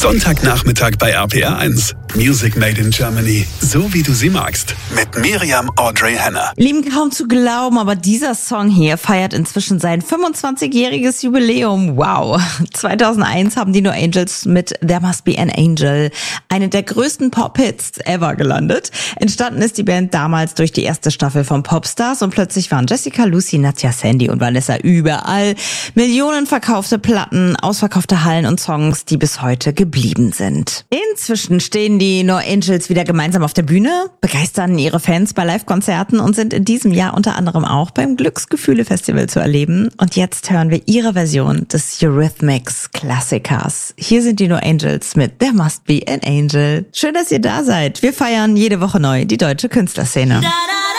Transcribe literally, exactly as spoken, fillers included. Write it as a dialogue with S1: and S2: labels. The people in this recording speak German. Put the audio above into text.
S1: Sonntagnachmittag bei R P R eins. Music Made in Germany. So wie du sie magst. Mit Miriam Audrey Hanna.
S2: Lieben, kaum zu glauben, aber dieser Song hier feiert inzwischen sein fünfundzwanzigjähriges Jubiläum. Wow. zweitausendeins haben die No Angels mit There Must Be an Angel eine der größten Pop-Hits ever gelandet. Entstanden ist die Band damals durch die erste Staffel von Popstars und plötzlich waren Jessica, Lucy, Nadja, Sandy und Vanessa überall. Millionen verkaufte Platten, ausverkaufte Hallen und Songs, die bis heute geblieben sind. Inzwischen stehen die No Angels wieder gemeinsam auf der Bühne, begeistern ihre Fans bei Live-Konzerten und sind in diesem Jahr unter anderem auch beim Glücksgefühle-Festival zu erleben. Und jetzt hören wir ihre Version des Eurythmics-Klassikers. Hier sind die No Angels mit There Must Be an Angel. Schön, dass ihr da seid. Wir feiern jede Woche neu die deutsche Künstlerszene.